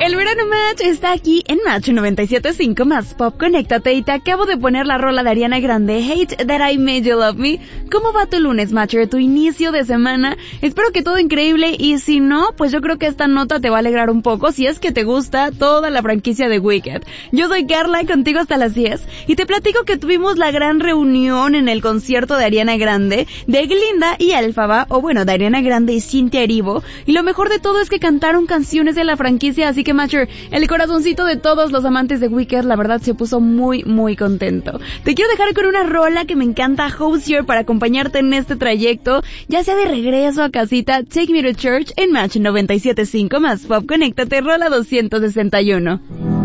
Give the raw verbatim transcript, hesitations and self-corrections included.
El verano match está aquí en Match noventa y siete punto cinco más Pop. Conéctate y te acabo de poner la rola de Ariana Grande, Hate That I Made You Love Me. ¿Cómo va tu lunes, Matcher? Tu inicio de semana. Espero que todo increíble y si no, pues yo creo que esta nota te va a alegrar un poco si es que te gusta toda la franquicia de Wicked. Yo soy Carla, contigo hasta las diez y te platico que tuvimos la gran reunión en el concierto de Ariana Grande, de Glinda y Elphaba, o bueno, de Ariana Grande y Cynthia Erivo, y lo mejor de todo es que cantaron canciones de la franquicia, así que Matcher, el corazoncito de todos los amantes de Wicked, la verdad se puso muy, muy contento. Te quiero dejar con una rola que me encanta, Hozier, para acompañarte en este trayecto, ya sea de regreso a casita. Take Me to Church en Match noventa y siete punto cinco más Pop. Conéctate, rola doscientos sesenta y uno.